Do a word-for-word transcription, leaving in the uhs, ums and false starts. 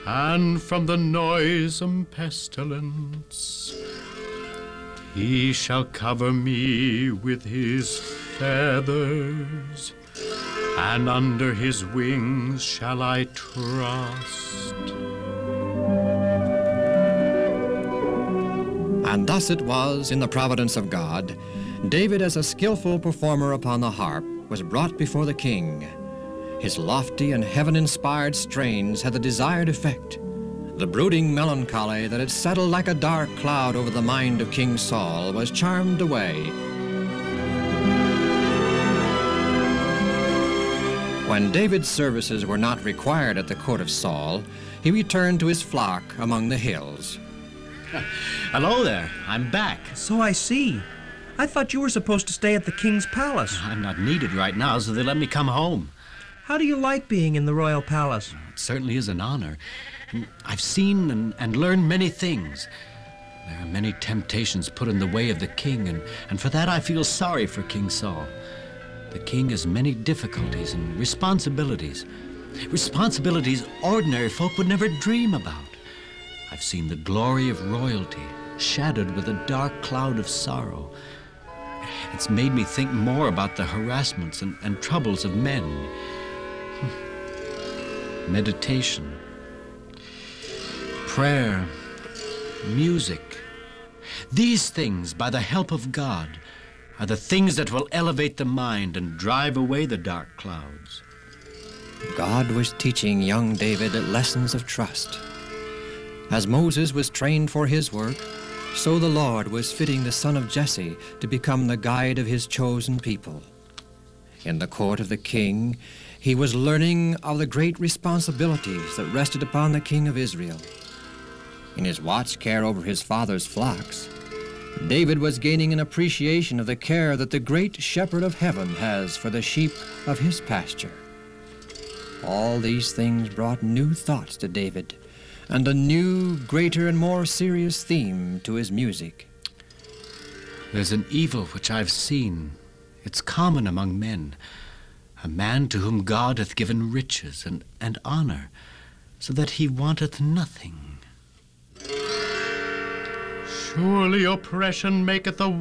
and from the noisome pestilence. He shall cover me with his feathers, and under his wings shall I trust. And thus it was, in the providence of God, David, as a skillful performer upon the harp, was brought before the king. His lofty and heaven-inspired strains had the desired effect. The brooding melancholy that had settled like a dark cloud over the mind of King Saul was charmed away. When David's services were not required at the court of Saul, he returned to his flock among the hills. Hello there, I'm back. So I see. I thought you were supposed to stay at the king's palace. I'm not needed right now, so they let me come home. How do you like being in the royal palace? It certainly is an honor. I've seen and, and learned many things. There are many temptations put in the way of the king, and, and for that I feel sorry for King Saul. The king has many difficulties and responsibilities. Responsibilities ordinary folk would never dream about. I've seen the glory of royalty shadowed with a dark cloud of sorrow. It's made me think more about the harassments and, and troubles of men. Meditation, prayer, music. These things, by the help of God, are the things that will elevate the mind and drive away the dark clouds. God was teaching young David lessons of trust. As Moses was trained for his work, so the Lord was fitting the son of Jesse to become the guide of his chosen people. In the court of the king, he was learning of the great responsibilities that rested upon the king of Israel. In his watch care over his father's flocks, David was gaining an appreciation of the care that the great shepherd of heaven has for the sheep of his pasture. All these things brought new thoughts to David, and a new, greater, and more serious theme to his music. There's an evil which I've seen. It's common among men. A man to whom God hath given riches and, and honor, so that he wanteth nothing. Surely oppression maketh a